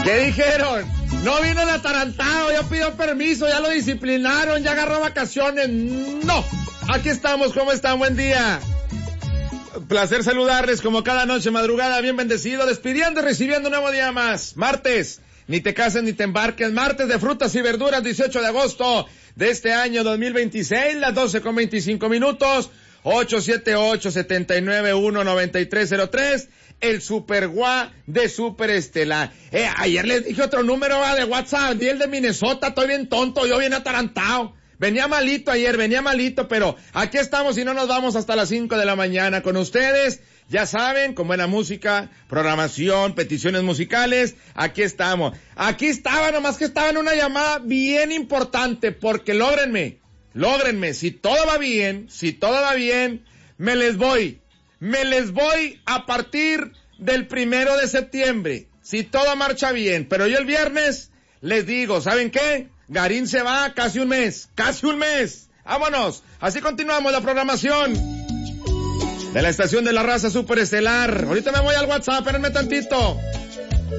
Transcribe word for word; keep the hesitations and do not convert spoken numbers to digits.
¿Qué dijeron? No vino el atarantado, ya pidió permiso, ya lo disciplinaron, ya agarró vacaciones. No, aquí estamos, ¿cómo están? Buen día. Placer saludarles como cada noche, madrugada, bien bendecido, despidiendo y recibiendo un nuevo día más. Martes, ni te cases ni te embarques, martes de frutas y verduras, dieciocho de agosto de este año dos mil veintiséis, las doce con veinticinco minutos, ocho siete ocho, siete nueve uno, nueve tres cero tres, el Super Guá de Super Estelar. Eh, ayer les dije otro número va, de WhatsApp, di el de Minnesota, estoy bien tonto, yo bien atarantado. Venía malito ayer, venía malito, pero aquí estamos y no nos vamos hasta las cinco de la mañana con ustedes. Ya saben, con buena música, programación, peticiones musicales, aquí estamos. Aquí estaba, nomás que estaba en una llamada bien importante, porque lógrenme, lógrenme, si todo va bien, si todo va bien, me les voy, me les voy a partir del primero de septiembre, si todo marcha bien, pero yo el viernes les digo, ¿saben qué? Garín se va casi un mes, casi un mes. Vámonos, así continuamos la programación de la estación de la raza Super Estelar. Ahorita me voy al WhatsApp, espérenme tantito.